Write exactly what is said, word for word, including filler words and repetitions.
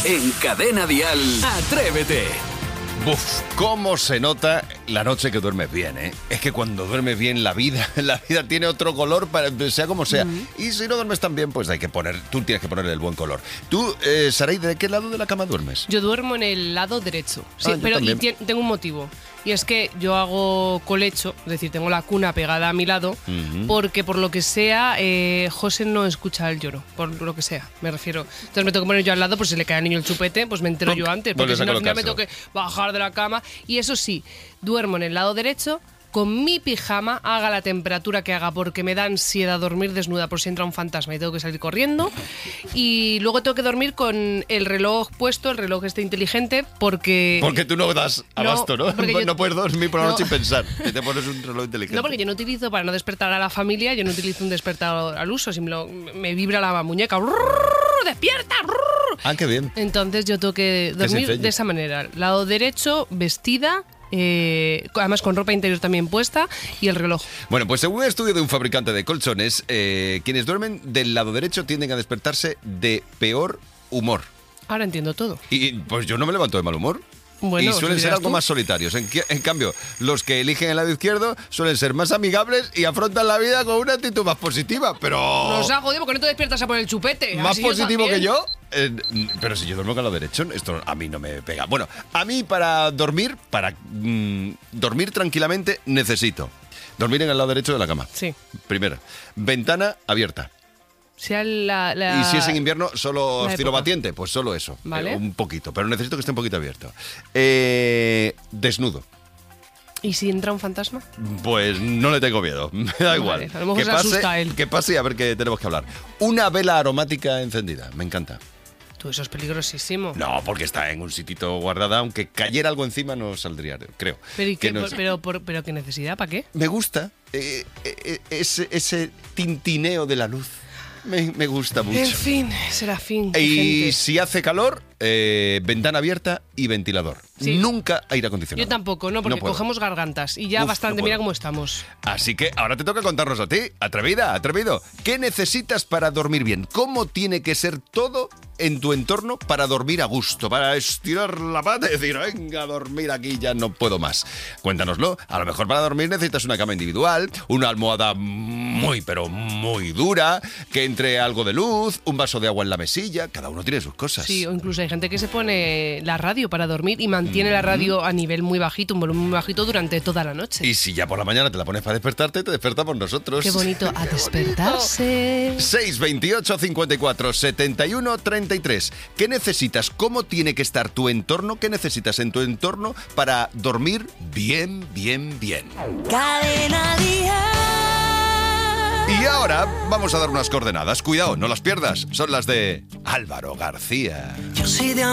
En Cadena Dial, Atrévete. Uf, cómo se nota la noche que duermes bien, ¿eh? Es que cuando duermes bien la vida, la vida tiene otro color, para, sea como sea. Uh-huh. Y si no duermes tan bien, pues hay que poner, tú tienes que ponerle el buen color. Tú, eh, Saray, ¿de qué lado de la cama duermes? Yo duermo en el lado derecho, sí, ah, pero y t- tengo un motivo. Y es que yo hago colecho, es decir, tengo la cuna pegada a mi lado, uh-huh. porque por lo que sea, eh, José no escucha el lloro, por lo que sea, me refiero. Entonces me tengo que poner yo al lado, pues si le cae al niño el chupete, pues me entero yo antes, porque si no al final me tengo que bajar de la cama. Y eso sí, duermo en el lado derecho, con mi pijama, haga la temperatura que haga, porque me da ansiedad dormir desnuda por si entra un fantasma y tengo que salir corriendo. Y luego tengo que dormir con el reloj puesto, el reloj este inteligente, porque... Porque tú no das abasto, ¿no? ¿no? Yo, no puedes dormir por la no. noche sin pensar, que te pones un reloj inteligente. No, porque yo no utilizo, para no despertar a la familia, yo no utilizo un despertador al uso, si me, lo, me vibra la muñeca, ¡despierta! Ah, qué bien. Entonces yo tengo que dormir de esa manera. Lado derecho, vestida... Eh, además con ropa interior también puesta y el reloj. Bueno, pues según un estudio de un fabricante de colchones, eh, quienes duermen del lado derecho tienden a despertarse de peor humor. Ahora entiendo todo. Y pues yo no me levanto de mal humor. Bueno, y suelen ser algo tú. más solitarios. En, en cambio, los que eligen el lado izquierdo suelen ser más amigables y afrontan la vida con una actitud más positiva, pero... Nos ha jodido porque no te despiertas a por el chupete. ¿Más Así positivo yo que yo? Eh, pero si yo duermo con el lado derecho, esto a mí no me pega. Bueno, a mí para dormir, para mm, dormir tranquilamente, necesito dormir en el lado derecho de la cama. Sí. Primero, ventana abierta. Sea la, la, y si es en invierno, solo oscilobatiente, pues solo eso, ¿vale? eh, un poquito, pero necesito que esté un poquito abierto. Eh, desnudo. ¿Y si entra un fantasma? Pues no le tengo miedo, me da igual. Vale, a lo mejor que se pase, asusta él. Que pase y a ver qué tenemos que hablar. Una vela aromática encendida, me encanta. Tú, eso es peligrosísimo. No, porque está en un sitito guardada, aunque cayera algo encima no saldría, creo. Pero, ¿y qué, no pero, pero, pero qué necesidad, ¿para qué? Me gusta eh, eh, ese, ese tintineo de la luz. Me, me gusta mucho. En fin, Serafín. Y gente. si hace calor, eh, ventana abierta y ventilador. Sí. Nunca aire acondicionado. Yo tampoco, no, porque no cogemos gargantas y ya Uf, bastante, no mira cómo estamos. Así que ahora te toca contarnos a ti, atrevida, atrevido. ¿Qué necesitas para dormir bien? ¿Cómo tiene que ser todo en tu entorno para dormir a gusto? Para estirar la pata y decir, venga, a dormir aquí, ya no puedo más. Cuéntanoslo. A lo mejor para dormir necesitas una cama individual, una almohada muy, pero muy dura, que entre algo de luz, un vaso de agua en la mesilla. Cada uno tiene sus cosas. Sí, o incluso hay gente que se pone la radio para dormir y mantiene mm. la radio a nivel muy bajito, un volumen muy bajito durante toda la noche. Y si ya por la mañana te la pones para despertarte, te despertamos nosotros. Qué bonito, a despertarse. seis veintiocho cincuenta y cuatro setenta y uno treinta y tres. ¿Qué necesitas? ¿Cómo tiene que estar tu entorno? ¿Qué necesitas en tu entorno para dormir bien, bien, bien? Cadena Dial. Y ahora vamos a dar unas coordenadas. Cuidado, no las pierdas. Son las de Álvaro García. Yo soy de